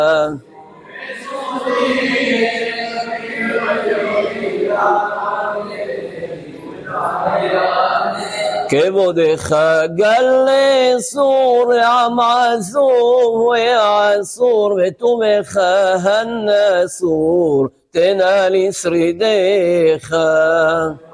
كبدך גלי סור עם עזוב ויעשור ותומך הנסור תנא לשרידך